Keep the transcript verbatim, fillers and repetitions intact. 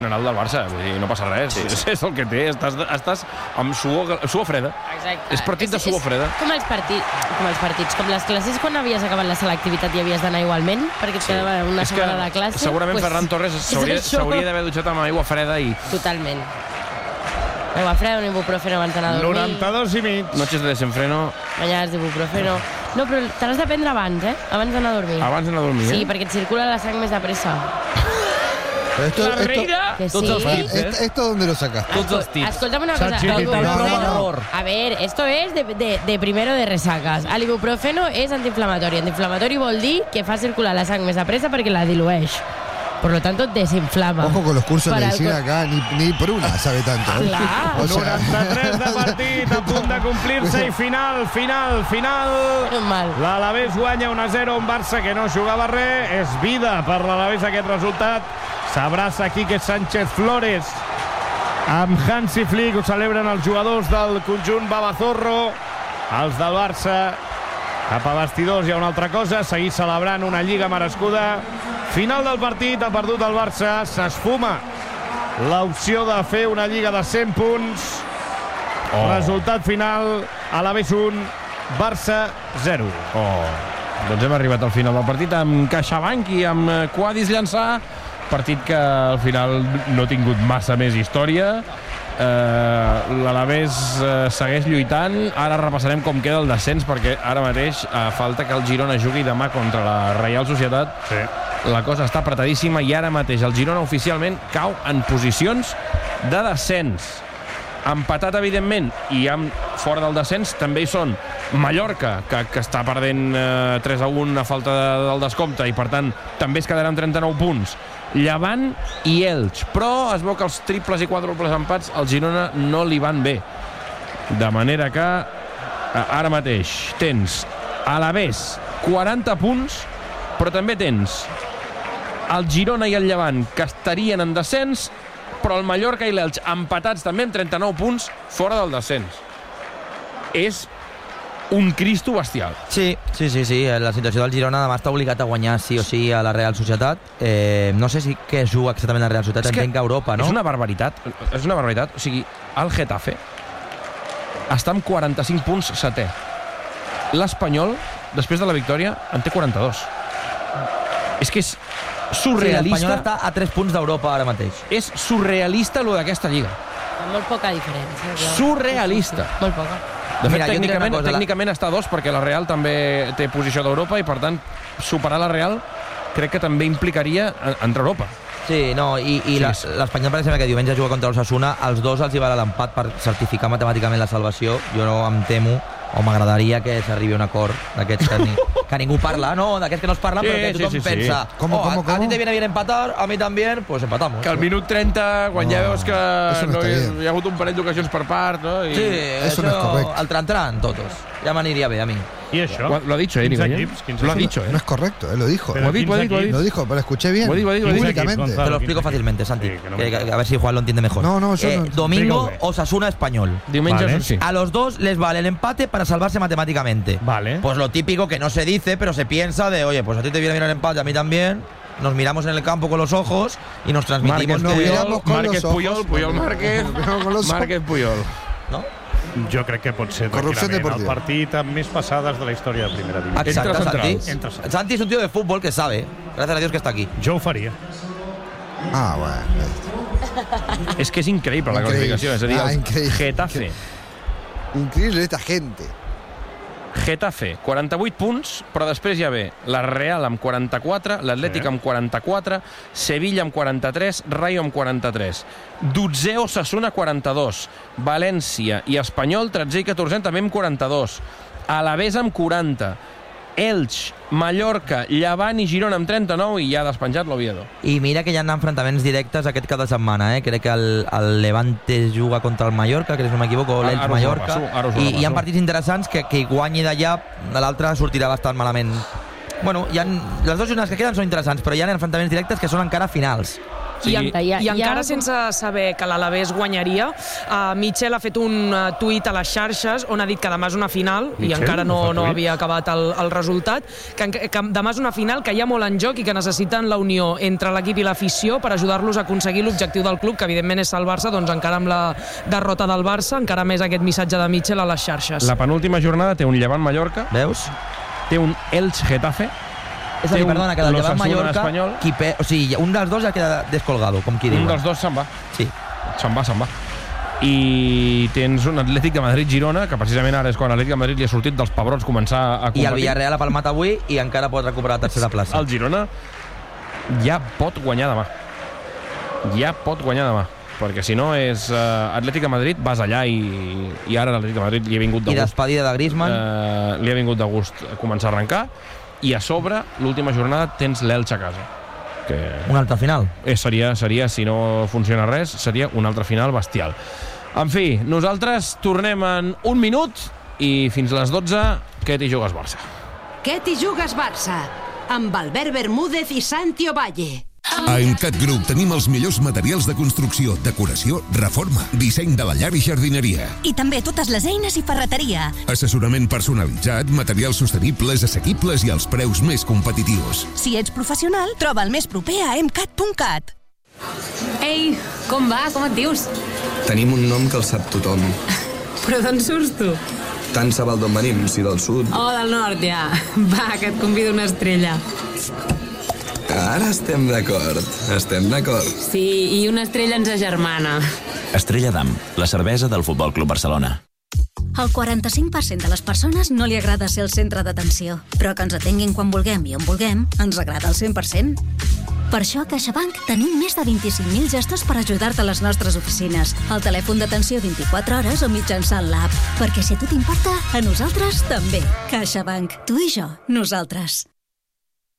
general del Barça, vull dir, no passa res, sí. és, és el que té, estàs, estàs amb suor, suor freda. Exacte. És partit de suor és, freda. És com els, partits, com els partits, com les classes quan havies acabat la selectivitat i havies d'anar igualment, perquè et sí. quedava una és setmana de classe. Segurament pues, Ferran Torres s'hauria d'haver dutxat amb aigua freda i... Totalment. Aigua freda, un ibuprofeno abans d'anar a dormir. noranta-dos i mig. Noches de desenfreno. Mañanes d'ibuprofeno. No, però te l'has de prendre abans, eh? Abans d'anar a dormir. Abans d'anar a dormir, sí, eh? Sí, perquè et circula la sang més de pressa. Esto, la reina... Que Tots sí. els tips, eh? ¿Esto dónde lo sacaste? Tots els tips. Escolta'm una cosa. Chiquitita, Ibuprofeno, a ver, esto es de, de, de primero de resacas. El ibuprofeno és antiinflamatori. Antiinflamatori vol dir que fa circular la sang més de pressa perquè la dilueix. Por lo tanto, desinflama. Ojo con los cursos de Para medicina el... acá, ni, ni por una sabe tanto. ¿eh? Clar. O sea... noranta-tres de partit, a punt de complir-se i final, final, final. Mal. L'Alavés guanya un a zero, un Barça que no jugava res. És vida per l'Alavés aquest resultat. S'abraça Quique Sánchez Flores amb Hansi Flick. Ho celebren els jugadors del conjunt Babazorro. Els del Barça cap a vestidors hi ha una altra cosa, seguir celebrant una lliga merescuda. Final del partit, ha perdut el Barça, s'esfuma l'opció de fer una lliga de cent punts. Oh. Resultat final, Alavés un, Barça zero. Oh. Doncs hem arribat al final del partit amb CaixaBank i amb Quadis llançar. Partit que al final no ha tingut massa més història. Uh, l'Alavés uh, segueix lluitant. Ara repassarem com queda el descens, perquè ara mateix uh, falta que el Girona jugui demà contra la Reial Societat. Sí. La cosa està apretadíssima i ara mateix el Girona oficialment cau en posicions de descens. Empatat, evidentment, i amb, fora del descens també hi són Mallorca, que, que està perdent eh, tres a un a falta de, del descompte i per tant també es quedarà amb trenta-nou punts. Llevant i Elx, però es veu que els triples i quàdruples empats al Girona no li van bé, de manera que eh, ara mateix tens Alavés quaranta punts, però també tens el Girona i el Llevant que estarien en descens, però el Mallorca i l'Elx empatats també amb trenta-nou punts fora del descens. És un Cristo bestial. Sí, sí, sí, sí. La situació del Girona demà està obligat a guanyar sí o sí a la Real Societat. Eh, no sé si què juga exactament la Real Societat, entenc que a Europa, no? És una barbaritat, és una barbaritat. O sigui, el Getafe està amb quaranta-cinc punts setè. L'Espanyol, després de la victòria, en té quaranta-dos. És que és surrealista. Sí, l'Espanyol està a tres punts d'Europa ara mateix. És surrealista lo d'aquesta lliga. Molt poca diferència. Clar. Surrealista. Molt poca. De fet, Mira, tècnicament, cosa, tècnicament la... està a dos, perquè la Real també té posició d'Europa i, per tant, superar la Real crec que també implicaria entrar a Europa. Sí, no, i, i sí, l'Espanyol, per exemple, que diumenge juga contra l'Osasuna, als dos els hi va l'empat per certificar matemàticament la salvació. Jo no em temo, o m'agradaria que s'arribi a un acord d'aquests que, ni, que ningú parla, no, d'aquests que no es parla, sí, però que tothom sí, sí, pensa sí. ¿Cómo, oh, cómo, a, cómo? a ti te viene bien empatar, a mi también, pues empatamos. Que al minut trenta, quan no, ja veus que no no hi, hi ha hagut un parell d'ocasions per part, no? I... Sí, eso no es correcto. Al tran-tran, todos. Ja m'aniria bé a mi. I això? Lo ha dicho, eh, Nicolás. Lo ha dicho, eh. No es correcto, él lo dijo. Lo ha dicho, lo ha dicho. Lo dijo, pero escuché bien. Lo dicho, lo dicho. Públicamente. Te lo explico fácilmente, Santi. Sí, que no que, me... que, a ver si Juan lo entiende mejor. No, no, yo eh, no. Domingo, Osasuna, Español. Diumenge, Vale. sí. A los dos les vale el empate para salvarse matemáticamente. Vale. Pues lo típico que no se dice, pero se piensa de, oye, pues a ti te viene bien el empate, a mí también. Nos miramos en el campo con los ojos y nos transmitimos Márquez, que... no, miramos con Márquez, los ojos. Puyol, Puyol, Márquez, Con los ojos. Márquez, Puyol. ¿No? Jo crec que pot ser Corrupció tranquil·lament el deportiva. partit amb més passades de la història de primera divisió. Exacto, Entre Santi. centrals. Entre centrals. Santi es un tío de fútbol que sabe. Gracias a Dios que está aquí. Jo ho faria. Ah, bueno. És que és increïble la Increïble. classificació. És a dir, Ah, el increïble. Getafe. Increíble esta gente. Getafe, quaranta-vuit punts, però després ja ve la Real amb quaranta-quatre, l'Atlètic Sí. amb quaranta-quatre, Sevilla amb quaranta-tres, Rayo amb quaranta-tres. Dotzè Osasuna, quaranta-dos. València i Espanyol, tretzè i catorzè, també amb quaranta-dos. Alavés amb quaranta. Elx, Mallorca, Llevant i Girona amb trenta-nou i ja ha despenjat l'Oviedo. I mira que hi ha enfrontaments directes aquest cap de setmana, eh? Crec que el, el Levante juga contra el Mallorca, crec que no m'equivoco, o Ara- l'Elx ara us ho Mallorca, repasso, ara us ho i hi ha repasso. partits interessants que, que guanyi d'allà, de l'altre sortirà bastant malament. Bueno, hi ha, les dues jornades que queden són interessants, però hi ha enfrontaments directes que són encara finals. Sí, I, en, ja, i ja, encara ja... sense saber que l'Alavés guanyaria, uh, Mitchell ha fet un uh, tuit a les xarxes on ha dit que demà és una final, Mitchell? i encara no, No fa no tuits? havia acabat el, el resultat, que, que demà és una final que hi ha molt en joc i que necessiten la unió entre l'equip i l'afició per ajudar-los a aconseguir l'objectiu del club, que evidentment és salvar-se, doncs encara amb la derrota del Barça, encara més aquest missatge de Mitchell a les xarxes. La penúltima jornada té un Llevant-Mallorca, Veus? té un Elx-Getafe, És a dir, perdona, que del Llevant Mallorca, Espanyol, qui pe... o sigui, un dels dos ja queda descolgado, com qui diu. un dels dos se'n va. Sí. Se'n va, se'n va. I tens un Atlètic de Madrid-Girona, que precisament ara és quan l'Atlètic de Madrid li ha sortit dels pebrots començar a competir. I el Villarreal ha palmat avui i encara pot recuperar la tercera plaça. El Girona ja pot guanyar demà. Ja pot guanyar demà. Perquè si no és uh, Atlètic de Madrid, vas allà i, i ara l'Atlètic de Madrid li ha vingut de I gust. despedida de Griezmann. Uh, li ha vingut de gust començar a arrencar. I a sobre, l'última jornada, tens l'Elx a casa. Que Un altre final. eh, seria, seria, si no funciona res, seria un altre final bestial. En fi, nosaltres tornem en un minut i fins les dotze, què t'hi jugues, Barça? Què t'hi jugues, Barça? Amb Albert Bermúdez i Santi Ovalle. A Emcat Group tenim els millors materials de construcció, decoració, reforma, disseny de la llar i jardineria. I també totes les eines i ferreteria. Assessorament personalitzat, materials sostenibles, assequibles i als preus més competitius. Si ets professional, troba el més proper a emcat punt cat. Ei, com va? Com et dius? Tenim un nom que el sap tothom. Però d'on surts tu? Tant se val d'on venim, si del sud. Oh, del nord, ja. Va, que et convido una estrella. Ara estem d'acord, estem d'acord. Sí, i una estrella ens agermana. Estrella d'Am, la cervesa del Futbol Club Barcelona. Al quaranta-cinc per cent de les persones no li agrada ser el centre d'atenció, però que ens atenguin quan vulguem i on vulguem ens agrada al cent per cent. Per això a CaixaBank tenim més de vint-i-cinc mil gestos per ajudar-te a les nostres oficines, al telèfon d'atenció vint-i-quatre hores o mitjançant l'app. Perquè si a tu t'importa, a nosaltres també. CaixaBank. Tu i jo, nosaltres.